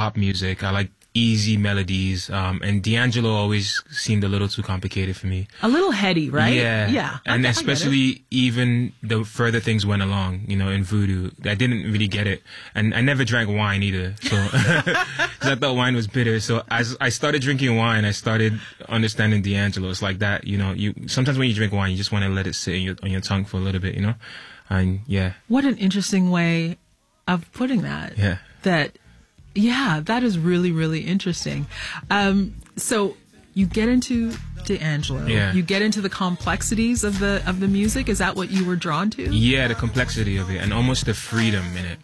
pop music. I like easy melodies. And D'Angelo always seemed a little too complicated for me. A little heady, right? Yeah. Yeah. And I especially even the further things went along, in Voodoo, I didn't really get it. And I never drank wine either. So, 'cause I thought wine was bitter. So as I started drinking wine, I started understanding D'Angelo. It's like that, sometimes when you drink wine, you just want to let it sit on your tongue for a little bit, And yeah. What an interesting way of putting that. Yeah. That is really, really interesting. So you get into D'Angelo. Yeah. You get into the complexities of the music. Is that what you were drawn to? Yeah, the complexity of it and almost the freedom in it.